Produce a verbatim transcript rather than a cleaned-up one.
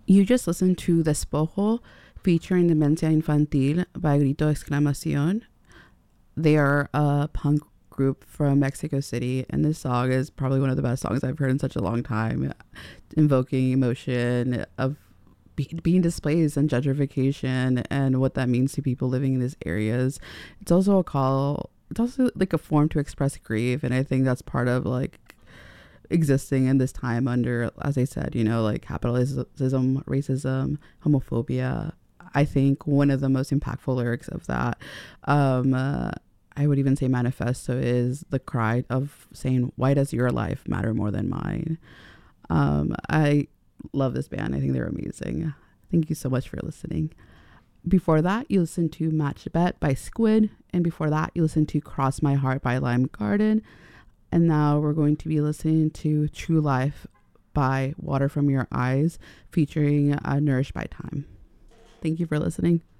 You just listened to Despojo featuring Demencia Infantil by Grito Exclamación. They are a punk group from Mexico City, and this song is probably one of the best songs I've heard in such a long time, invoking emotion of be- being displaced and gentrification and what that means to people living in these areas. It's also a call, it's also like a form to express grief, and I think that's part of like existing in this time under, as I said, you know, like capitalism, racism, homophobia. I think one of the most impactful lyrics of that, um, uh, I would even say manifesto, is the cry of saying, why does your life matter more than mine? Um, I love this band. I think they're amazing. Thank you so much for listening. Before that, you listened to Match Bet by Squid. And before that, you listened to Cross My Heart by Lime Garden. And now we're going to be listening to True Life by Water From Your Eyes, featuring uh, Nourished by Time. Thank you for listening.